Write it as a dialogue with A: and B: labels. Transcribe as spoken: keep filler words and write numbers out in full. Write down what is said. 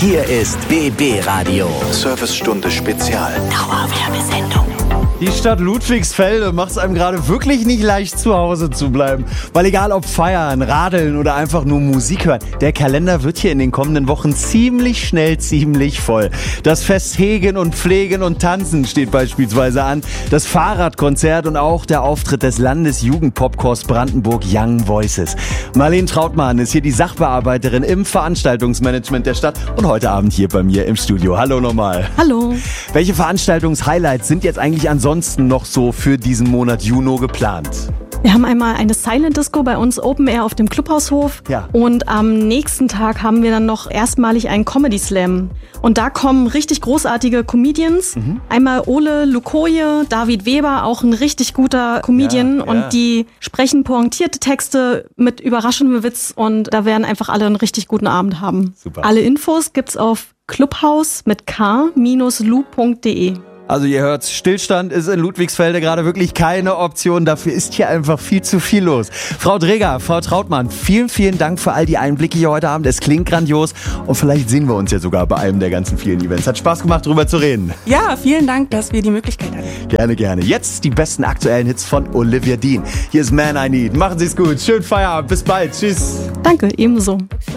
A: Hier ist B B Radio.
B: Servicestunde Spezial.
A: Dauerwerbesendung.
C: Die Stadt Ludwigsfelde macht es einem gerade wirklich nicht leicht, zu Hause zu bleiben. Weil egal ob feiern, radeln oder einfach nur Musik hören, der Kalender wird hier in den kommenden Wochen ziemlich schnell ziemlich voll. Das Fest Hegen und Pflegen und Tanzen steht beispielsweise an. Das Fahrradkonzert und auch der Auftritt des Landesjugendpopchors Brandenburg Young Voices. Marlene Trautmann ist hier die Sachbearbeiterin im Veranstaltungsmanagement der Stadt und heute Abend hier bei mir im Studio. Hallo nochmal.
D: Hallo.
C: Welche Veranstaltungshighlights sind jetzt eigentlich ansonsten noch so für diesen Monat Juni geplant?
D: Wir haben einmal eine Silent Disco bei uns Open Air auf dem Clubhaushof.
C: Ja.
D: Und am nächsten Tag haben wir dann noch erstmalig einen Comedy Slam. Und da kommen richtig großartige Comedians. Mhm. Einmal Ole Lukoje, David Weber, auch ein richtig guter Comedian.
C: Ja,
D: und
C: ja.
D: die sprechen pointierte Texte mit überraschendem Witz. Und da werden einfach alle einen richtig guten Abend haben.
C: Super.
D: Alle Infos gibt's auf clubhaus mit k Bindestrich lu punkt de.
C: Also ihr hört, Stillstand ist in Ludwigsfelde gerade wirklich keine Option. Dafür ist hier einfach viel zu viel los. Frau Dreger, Frau Trautmann, vielen, vielen Dank für all die Einblicke hier heute Abend. Es klingt grandios und vielleicht sehen wir uns ja sogar bei einem der ganzen vielen Events. Hat Spaß gemacht, drüber zu reden.
E: Ja, vielen Dank, dass wir die Möglichkeit hatten.
C: Gerne, gerne. Jetzt die besten aktuellen Hits von Olivia Dean. Hier ist Man I Need. Machen Sie es gut. Schönen Feierabend. Bis bald. Tschüss.
D: Danke, ebenso.